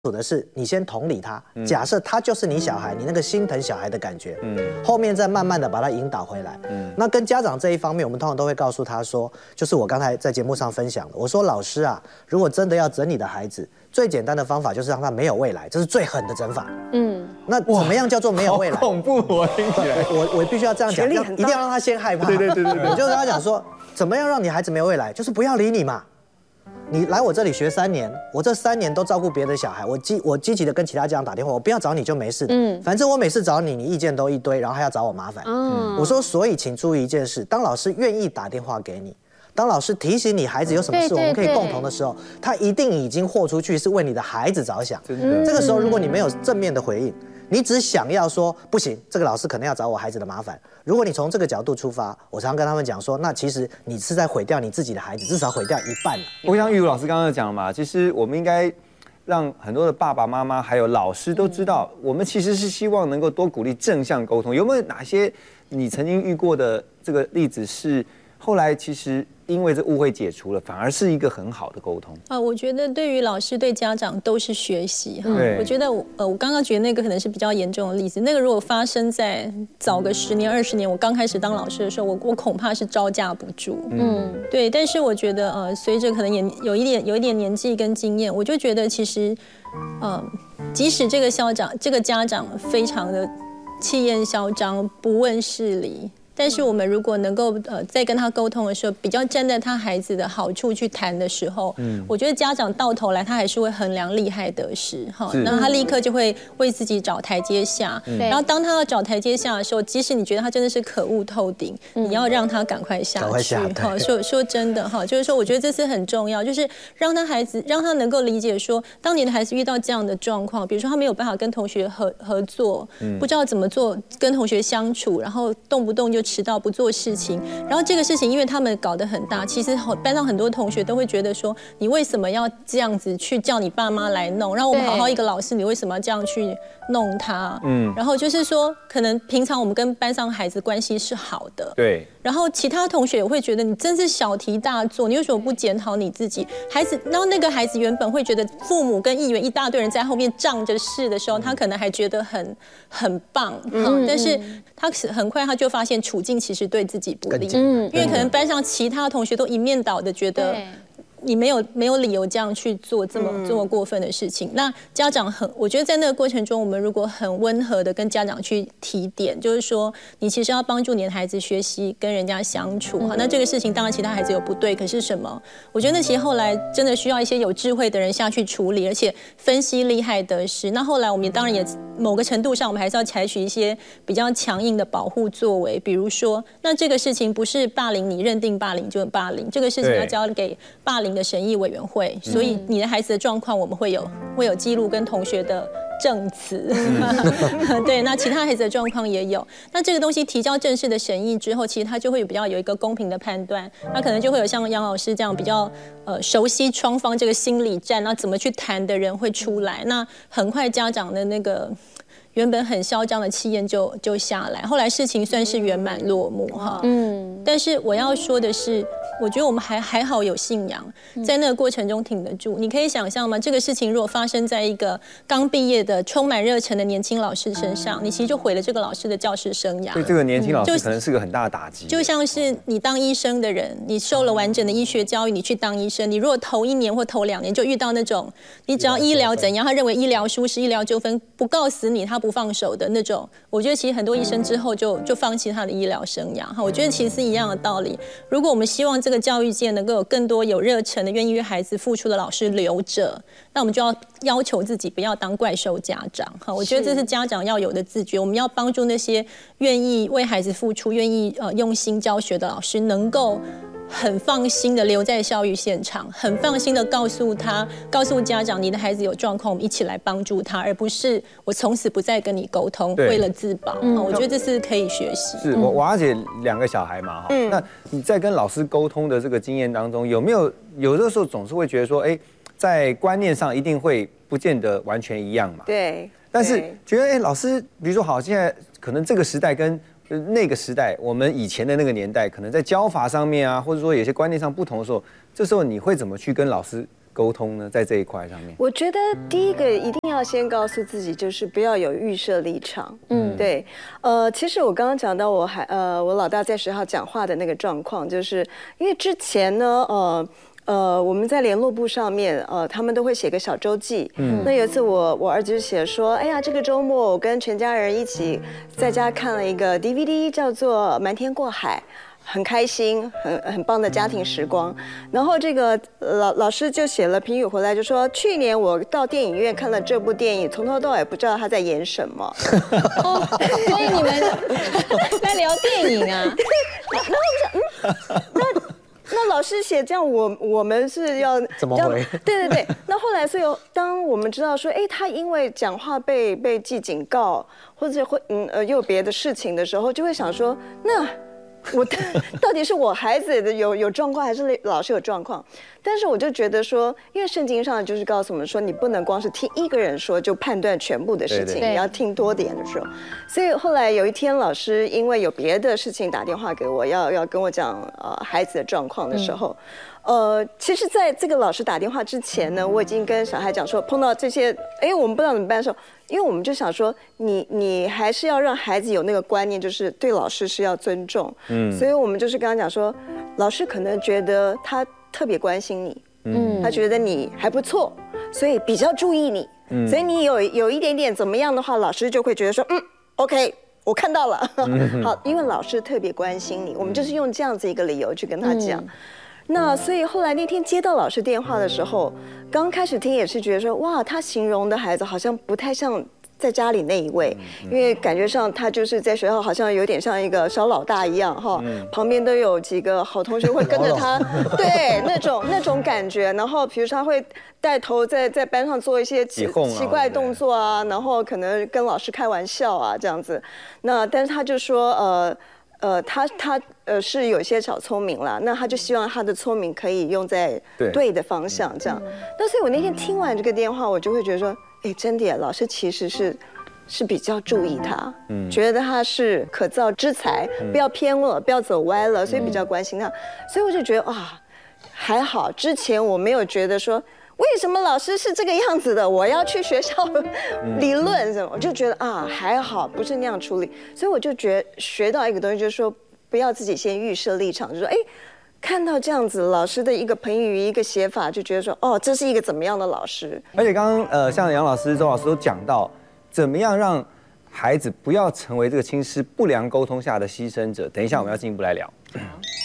楚的是，你先同理他，假设他就是你小孩，你那个心疼小孩的感觉，后面再慢慢的把他引导回来。那跟家长这一方面，我们通常都会告诉他说，就是我刚才在节目上分享的，我说老师啊，如果真的要整你的孩子，最简单的方法就是让他没有未来，这是最狠的整法。那怎么样叫做没有未来？ 好恐怖，我听起来。 我必须要这样讲，一定要让他先害怕。 对， 我就跟他讲说，怎么样让你孩子没有未来，就是不要理你嘛。你来我这里学3年，我这3年都照顾别的小孩，我积极的跟其他家长打电话，我不要找你就没事的。反正我每次找你，你意见都一堆，然后还要找我麻烦。我说，所以请注意一件事，当老师愿意打电话给你，当老师提醒你孩子有什么事我们可以共同的时候，他一定已经豁出去是为你的孩子着想。这个时候如果你没有正面的回应，你只想要说不行，这个老师可能要找我孩子的麻烦。如果你从这个角度出发，我常跟他们讲说，那其实你是在毁掉你自己的孩子，至少毁掉一半了。 我想玉如老师刚刚讲嘛，其实我们应该让很多的爸爸妈妈还有老师都知道，我们其实是希望能够多鼓励正向沟通。有没有哪些你曾经遇过的这个例子是后来其实因为这误会解除了，反而是一个很好的沟通我觉得对于老师对家长都是学习哈。我觉得我刚刚觉得那个可能是比较严重的例子，那个如果发生在早个10年20年，我刚开始当老师的时候，我恐怕是招架不住。对。但是我觉得随着可能也有一点年纪跟经验，我就觉得其实即使这个家长非常的气焰嚣张，不问事理。但是我们如果能够在跟他沟通的时候，比较站在他孩子的好处去谈的时候，我觉得家长到头来他还是会衡量利害得失哈，然后他立刻就会为自己找台阶下。然后当他要找台阶下的时候，即使你觉得他真的是可恶透顶，你要让他赶快下去。说真的哈，就是说我觉得这是很重要，就是让他能够理解说，当你的孩子遇到这样的状况，比如说他没有办法跟同学合作，不知道怎么做跟同学相处，然后动不动就迟到不做事情，然后这个事情因为他们搞得很大，其实班上很多同学都会觉得说，你为什么要这样子去叫你爸妈来弄？让我们好好一个老师，你为什么要这样去弄他？然后就是说，可能平常我们跟班上孩子关系是好的， 对。 然后其他同学也会觉得你真是小题大做，你为什么不检讨你自己？孩子，然后那个孩子原本会觉得父母跟议员一大堆人在后面仗着势的时候，他可能还觉得很棒，但是他很快他就发现处境其实对自己不利，因为可能班上其他同学都一面倒的觉得你没有理由这样去做这么过分的事情。那家长我觉得在那个过程中，我们如果很温和的跟家长去提点，就是说你其实要帮助你的孩子学习跟人家相处那这个事情当然其他孩子有不对，可是什么？我觉得那其实后来真的需要一些有智慧的人下去处理，而且分析利害得失。那后来我们当然也某个程度上，我们还是要采取一些比较强硬的保护作为，比如说，那这个事情不是霸凌，你认定霸凌就是霸凌，这个事情要交给霸凌的审议委员会，所以你的孩子的状况我们会有记录跟同学的证词，对，那其他孩子的状况也有。那这个东西提交正式的审议之后，其实他就会比较有一个公平的判断，那可能就会有像杨老师这样比较熟悉双方这个心理战，那怎么去谈的人会出来，那很快家长的那个原本很嚣张的气焰就下来，后来事情算是圆满落幕哈。但是我要说的是，我觉得我们还好有信仰，在那个过程中挺得住。你可以想象吗？这个事情如果发生在一个刚毕业的充满热忱的年轻老师身上，你其实就毁了这个老师的教师生涯。 对这个年轻老师可能是个很大的打击。 就像是你当医生的人，你受了完整的医学教育，你去当医生，你如果头1年或头2年就遇到那种，你只要医疗怎样，他认为医疗疏失、医疗纠纷不告死你，他不放手的那种，我觉得其实很多医生之后就放弃他的医疗生涯哈。我觉得其实是一样的道理。如果我们希望这个教育界能够有更多有热忱的、愿意为孩子付出的老师留着，那我们就要求自己不要当怪兽家长哈。我觉得这是家长要有的自觉。我们要帮助那些愿意为孩子付出、愿意用心教学的老师，能够很放心的留在教育现场，很放心的告诉家长，你的孩子有状况，我们一起来帮助他，而不是我从此不再跟你沟通，为了自保。我觉得这是可以学习。 是我阿姐2个小孩嘛，那你在跟老师沟通的这个经验当中，有的时候总是会觉得说，在观念上一定会不见得完全一样嘛。 对。 但是觉得老师，比如说好，现在可能这个时代跟那个时代，我们以前的那个年代，可能在教法上面啊，或者说有些观念上不同的时候，这时候你会怎么去跟老师沟沟通呢？在这一块上面， 我觉得第一个一定要先告诉自己，就是不要有预设立场。对。其实我刚刚讲到我老大在学校讲话的那个状况，就是因为之前呢，我们在联络簿上面，他们都会写个小周记。那有一次我儿子就写说，哎呀，这个周末我跟全家人一起在家看了一个 DVD， 叫做《瞒天过海》。很开心，很棒的家庭时光。然后这个老师就写了评语回来，就说去年我到电影院看了这部电影，从头到尾不知道他在演什么。 哦，所以你们在聊电影啊？ 然后我想，那老师写这样，我们是要怎么回？ 对。那后来，所以当我们知道说，哎，他因为讲话被记警告，或者会又有别的事情的时候，就会想说，那。我到底是我孩子有状况，还是老师有状况？但是我就觉得说，因为圣经上就是告诉我们说，你不能光是听一个人说就判断全部的事情，你要听多点的时候。所以后来有一天，老师因为有别的事情打电话给我，要跟我讲孩子的状况的时候，其实在这个老师打电话之前呢，我已经跟小孩讲说，碰到这些，哎，我们不知道怎么办的时候。因为我们就想说，你还是要让孩子有那个观念，就是对老师是要尊重。所以我们就是跟他讲说，老师可能觉得他特别关心你，他觉得你还不错，所以比较注意你。所以你有一点点怎么样的话，老师就会觉得说，OK， 我看到了。好，因为老师特别关心你，我们就是用这样子一个理由去跟他讲。那所以后来那天接到老师电话的时候，刚开始听也是觉得说，哇，他形容的孩子好像不太像在家里那一位，因为感觉上他就是在学校好像有点像一个小老大一样哈，旁边都有几个好同学会跟着他，对，那种感觉。然后比如说他会带头在班上做一些奇怪动作啊，然后可能跟老师开玩笑啊这样子。那但是他就说他是有些小聪明啦，那他就希望他的聪明可以用在对的方向，这样。那所以我那天听完这个电话，我就会觉得说，哎，真的耶，老师其实是比较注意他，觉得他是可造之才，不要偏了，不要走歪了，所以比较关心他。所以我就觉得还好，之前我没有觉得说。为什么老师是这个样子的？我要去学校理论什么？我就觉得还好，不是那样处理。所以我就觉得学到一个东西，就是说不要自己先预设立场，就说看到这样子老师的一个评语、一个写法，就觉得说这是一个怎么样的老师？ 而且刚刚像杨老师、周老师都讲到，怎么样让孩子不要成为这个亲师不良沟通下的牺牲者。等一下我们要进一步来聊。